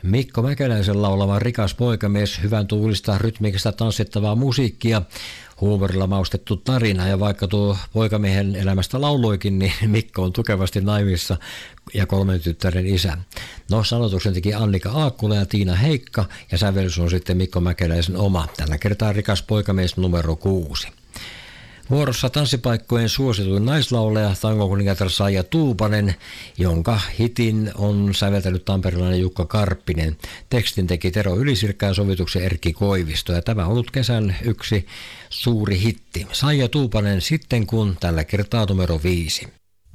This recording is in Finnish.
Mikko Mäkeläisen laulava Rikas poikamies, hyvän tuulista rytmikistä tanssittavaa musiikkia, huumorilla maustettu tarina, ja vaikka tuo poikamiehen elämästä lauloikin, niin Mikko on tukevasti naimissa ja 3 tyttären isä. No, sanotuksen teki Annika Aakkula ja Tiina Heikka, ja sävellys on sitten Mikko Mäkeläisen oma. Tällä kertaa Rikas poikamies numero 6. Vuorossa tanssipaikkojen suosituin naislaulaja, tangokuningatar Saija Tuupanen, jonka hitin on säveltänyt tamperelainen Jukka Karppinen. Tekstin teki Tero Ylisirkkä ja sovituksen Erkki Koivisto, ja tämä on ollut kesän yksi suuri hitti. Saija Tuupanen sitten kun, tällä kertaa numero 5.